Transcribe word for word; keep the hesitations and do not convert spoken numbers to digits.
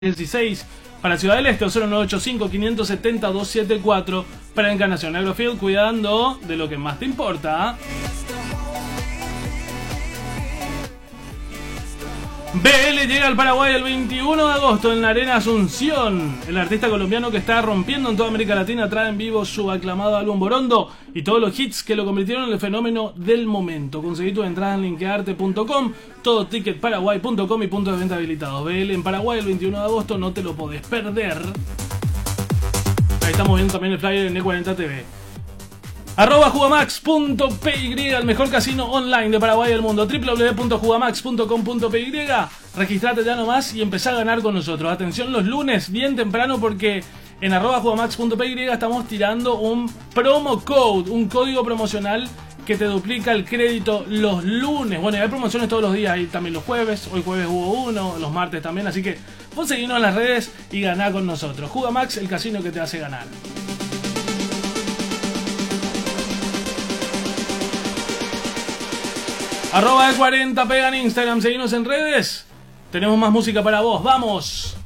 dieciséis para Ciudad del Este o cero nueve ocho cinco, cinco siete cero, dos siete cuatro para Encarnación. Agrofield, cuidando de lo que más te importa. B L llega al Paraguay el veintiuno de agosto en la Arena Asunción. El artista colombiano que está rompiendo en toda América Latina trae en vivo su aclamado álbum Borondo y todos los hits que lo convirtieron en el fenómeno del momento. Conseguí tu entrada en linkearte punto com, todo ticket paraguay punto com y puntos de venta habilitados. B L en Paraguay el veintiuno de agosto, no te lo podés perder. Ahí estamos viendo también el flyer en E cuarenta T V. Arroba Jugamax punto P Y, el mejor casino online de Paraguay y del mundo. w w w punto jugamax punto com punto P Y. Registrate ya nomás y empezá a ganar con nosotros. Atención los lunes, bien temprano, porque en arroba Jugamax punto P Y estamos tirando un promo code, un código promocional que te duplica el crédito los lunes. Bueno, y hay promociones todos los días, hay también los jueves. Hoy jueves hubo uno, los martes también. Así que vos seguinos en las redes y ganá con nosotros. Jugamax, el casino que te hace ganar. Arroba E cuarenta pega en Instagram, seguinos en redes. Tenemos más música para vos, ¡vamos!